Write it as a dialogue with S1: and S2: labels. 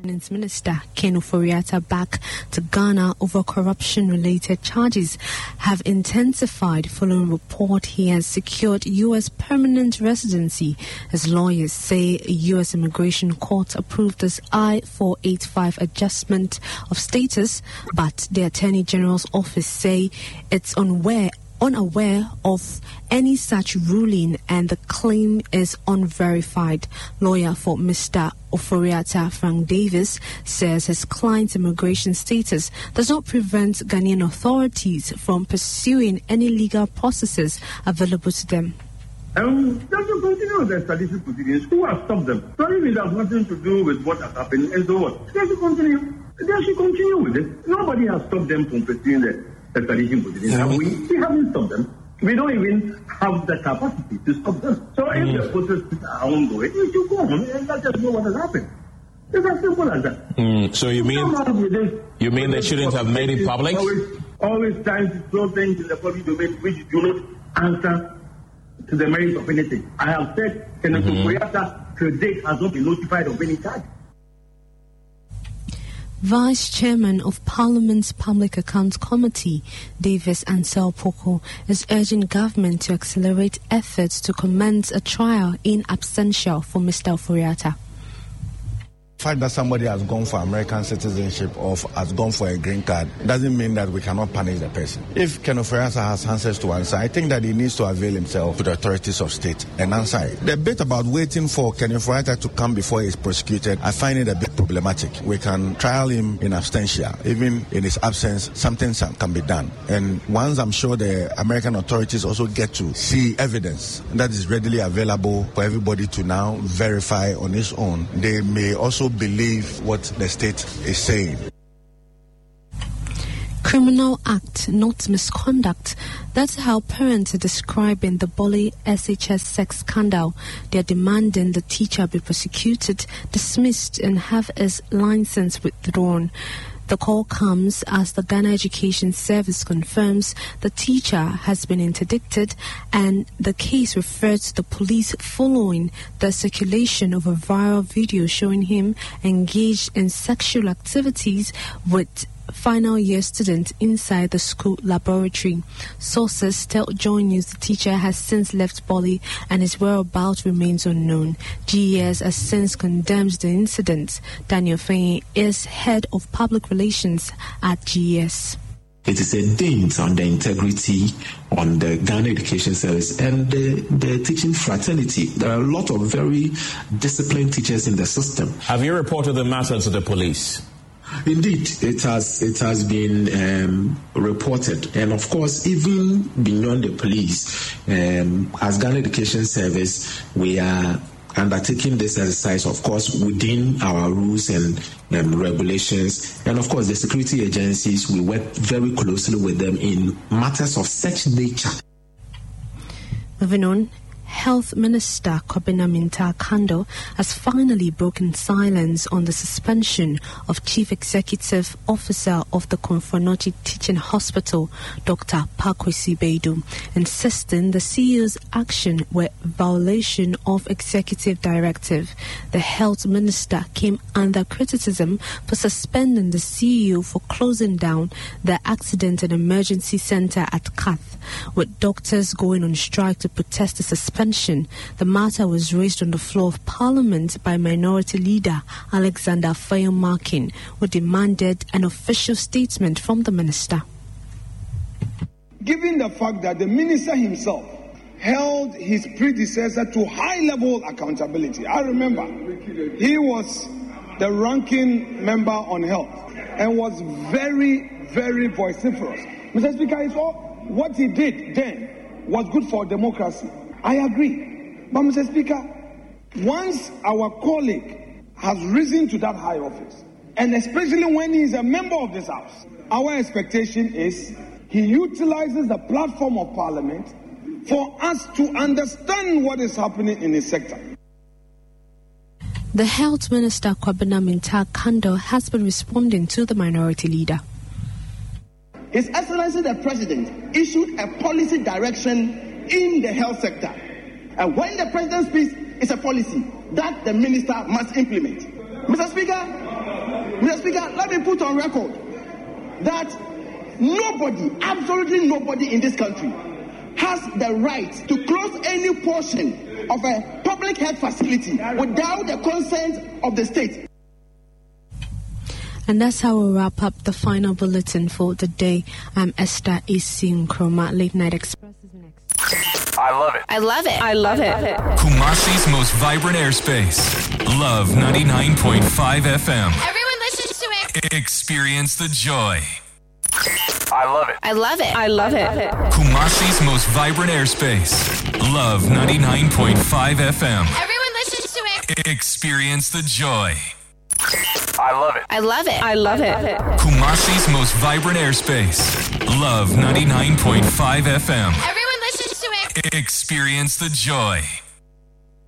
S1: Minister Ken Ofori-Atta back to Ghana over corruption-related charges have intensified following a report he has secured U.S. permanent residency. His lawyers say a U.S. immigration court approved this I-485 adjustment of status, but the Attorney General's office say it's unaware of any such ruling and the claim is unverified. Lawyer for Mr. Ofori-Atta, Frank Davis, says his client's immigration status does not prevent Ghanaian authorities from pursuing any legal processes available to them.
S2: They should continue with the extradition proceedings. Who has stopped them? Probably it has nothing to do with what has happened and so on. They should continue with it. Nobody has stopped them from pursuing the extradition proceedings. And we haven't stopped them. We don't even have the capacity to stop them. So if the processes are ongoing, we should go on and let us know what has happened. It's as simple as that.
S3: So you mean they shouldn't have made it public?
S2: Always trying to throw things in the public domain which do not answer to the merits of anything. I have said Senator Ofori-Atta to date has not been notified of any charge.
S1: Vice Chairman of Parliament's Public Accounts Committee, Davis Ansel Poko, is urging government to accelerate efforts to commence a trial in absentia for Mr. Ofori-Atta.
S4: The fact that somebody has gone for American citizenship or has gone for a green card doesn't mean that we cannot punish the person. If Ken Ofori-Atta has answers to answer, I think that he needs to avail himself to the authorities of state and answer it. The bit about waiting for Ken Ofori-Atta to come before he is prosecuted, I find it a bit problematic. We can trial him in absentia. Even in his absence, something can be done. And once I'm sure the American authorities also get to see evidence that is readily available for everybody to now verify on his own, they may also believe what the state is saying.
S1: Criminal act, not misconduct. That's how parents are describing the Boli SHS sex scandal. They are demanding the teacher be prosecuted, dismissed, and have his license withdrawn. The call comes as the Ghana Education Service confirms the teacher has been interdicted and the case referred to the police following the circulation of a viral video showing him engaged in sexual activities with final year student inside the school laboratory. Sources tell Joy News the teacher has since left Boli and his whereabouts remains unknown. GES has since condemned the incident. Daniel Fenye is head of public relations at GES.
S5: It is a dent on the integrity on the Ghana Education Service and the teaching fraternity. There are a lot of very disciplined teachers in the system.
S3: Have you reported the matter to the police?
S5: Indeed, it has been reported, and of course, even beyond the police, as Ghana Education Service, we are undertaking this exercise, of course, within our rules and regulations, and of course, the security agencies. We work very closely with them in matters of such nature.
S1: Moving on. Health Minister Kobina Mintah-Kando has finally broken silence on the suspension of Chief Executive Officer of the Komfo Teaching Hospital, Dr. Pakwesi Baidu, insisting the CEO's action were violation of executive directive. The Health Minister came under criticism for suspending the CEO for closing down the Accident and Emergency Center at Kath, with doctors going on strike to protest the suspension. The matter was raised on the floor of Parliament by Minority Leader Alexander Fayo-Markin, who demanded an official statement from the minister.
S6: Given the fact that the minister himself held his predecessor to high-level accountability, I remember he was the ranking member on health and was very, very vociferous. Mr. Speaker, what he did then was good for democracy. I agree. But, Mr. Speaker, once our colleague has risen to that high office, and especially when he is a member of this House, our expectation is he utilizes the platform of Parliament for us to understand what is happening in his sector.
S1: The Health Minister, Kobina Mintah-Kando, has been responding to the Minority Leader.
S7: His Excellency the President issued a policy direction in the health sector. And when the President speaks, it's a policy that the minister must implement. Mr. Speaker, let me put on record that nobody, absolutely nobody in this country has the right to close any portion of a public health facility without the consent of the state.
S1: And that's how we'll wrap up the final bulletin for the day. I'm Esther Isi Nkrumah. Late Night Express is next.
S8: I love it.
S9: I love it. I love it.
S8: Kumasi's most vibrant airspace. Love 99.5 FM.
S9: Everyone listens to it.
S8: Experience the joy. I love it.
S9: I love it. I love it.
S8: Kumasi's most vibrant airspace. Love 99.5 FM.
S9: Everyone listens to it.
S8: Experience the joy. I love it.
S9: I love it. I love it.
S8: Kumasi's most vibrant airspace. Love 99.5 FM.
S9: Everyone listens to it.
S8: Experience the joy.